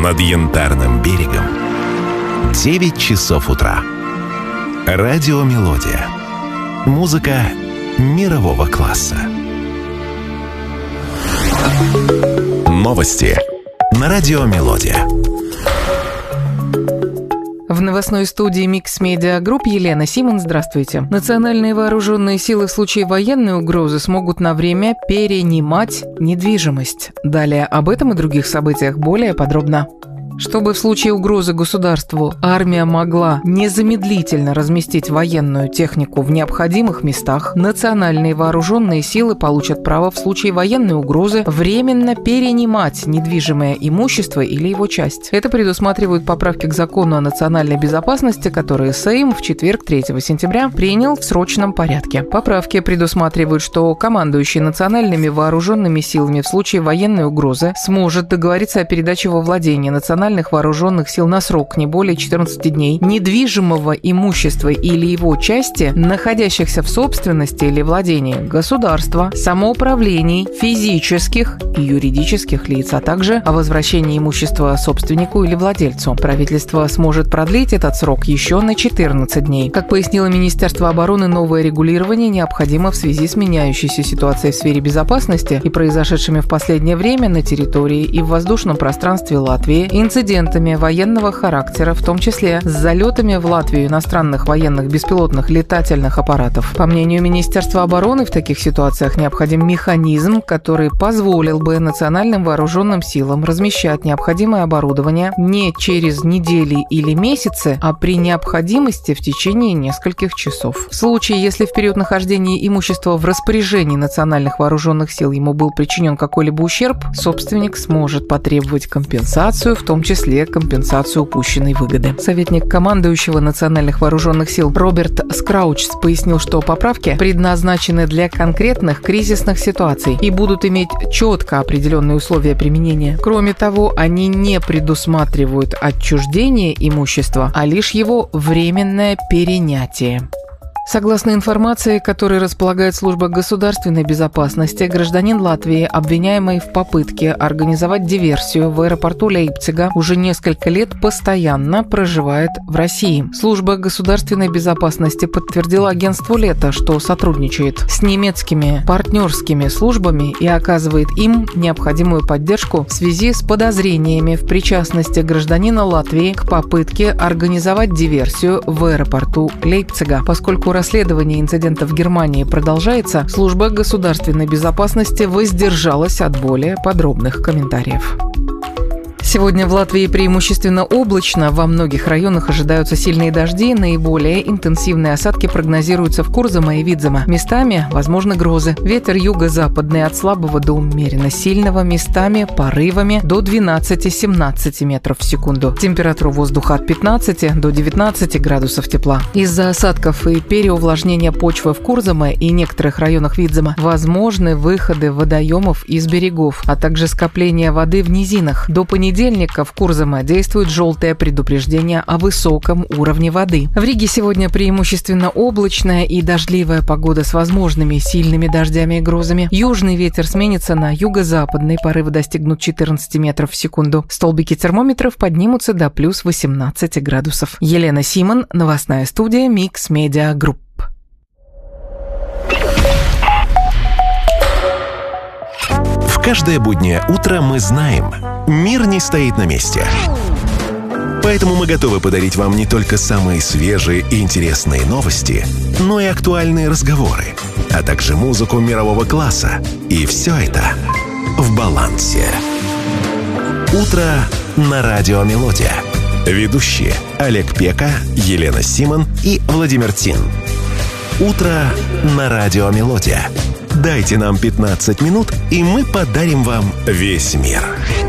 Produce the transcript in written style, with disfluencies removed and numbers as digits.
над Янтарным берегом 9 часов утра. Радио «Мелодия». Музыка мирового класса. Новости на радио «Мелодия». В новостной студии Mix Media Group Елена Симон. Здравствуйте. Национальные вооруженные силы в случае военной угрозы смогут на время перенимать недвижимость. Далее об этом и других событиях более подробно. Чтобы в случае угрозы государству армия могла незамедлительно разместить военную технику в необходимых местах, национальные вооруженные силы получат право в случае военной угрозы временно перенимать недвижимое имущество или его часть. Это предусматривают поправки к закону о национальной безопасности, которые Сейм в четверг 3 сентября принял в срочном порядке. Поправки предусматривают, что командующий национальными вооруженными силами в случае военной угрозы сможет договориться о передаче во владение национальных вооруженных сил на срок не более 14 дней недвижимого имущества или его части, находящихся в собственности или владении государства, самоуправлений, физических и юридических лиц, а также о возвращении имущества собственнику или владельцу. Правительство сможет продлить этот срок еще на 14 дней. Как пояснило Министерство обороны, новое регулирование необходимо в связи с меняющейся ситуацией в сфере безопасности и произошедшими в последнее время на территории и в воздушном пространстве Латвии инцидентами военного характера, в том числе с залетами в Латвию иностранных военных беспилотных летательных аппаратов. По мнению Министерства обороны, в таких ситуациях необходим механизм, который позволил бы национальным вооруженным силам размещать необходимое оборудование не через недели или месяцы, а при необходимости в течение нескольких часов. В случае, если в период нахождения имущества в распоряжении национальных вооруженных сил ему был причинен какой-либо ущерб, собственник сможет потребовать компенсацию, в том числе компенсацию упущенной выгоды. Советник командующего национальных вооруженных сил Роберт Скраучс пояснил, что поправки предназначены для конкретных кризисных ситуаций и будут иметь четко определенные условия применения. Кроме того, они не предусматривают отчуждение имущества, а лишь его временное перенятие. Согласно информации, которой располагает служба государственной безопасности, гражданин Латвии, обвиняемый в попытке организовать диверсию в аэропорту Лейпцига, уже несколько лет постоянно проживает в России. Служба государственной безопасности подтвердила агентству «Лето», что сотрудничает с немецкими партнерскими службами и оказывает им необходимую поддержку в связи с подозрениями в причастности гражданина Латвии к попытке организовать диверсию в аэропорту Лейпцига. Поскольку расследование инцидента в Германии продолжается, служба государственной безопасности воздержалась от более подробных комментариев. Сегодня в Латвии преимущественно облачно, во многих районах ожидаются сильные дожди, наиболее интенсивные осадки прогнозируются в Курзаме и Видземе. Местами возможны грозы. Ветер юго-западный от слабого до умеренно сильного, местами порывами до 12-17 метров в секунду. Температура воздуха от 15 до 19 градусов тепла. Из-за осадков и переувлажнения почвы в Курзаме и некоторых районах Видзема возможны выходы водоемов из берегов, а также скопление воды в низинах. До понедельника в Курзаме действует желтое предупреждение о высоком уровне воды. В Риге сегодня преимущественно облачная и дождливая погода с возможными сильными дождями и грозами. Южный ветер сменится на юго-западный, порывы достигнут 14 метров в секунду. Столбики термометров поднимутся до плюс 18 градусов. Елена Симон, новостная студия Mix Media Group. Каждое буднее утро мы знаем, мир не стоит на месте. Поэтому мы готовы подарить вам не только самые свежие и интересные новости, но и актуальные разговоры, а также музыку мирового класса. И все это в балансе. Утро на радио «Мелодия». Ведущие Олег Пека, Елена Симон и Владимир Тин. Утро на радио «Мелодия». Дайте нам 15 минут, и мы подарим вам весь мир.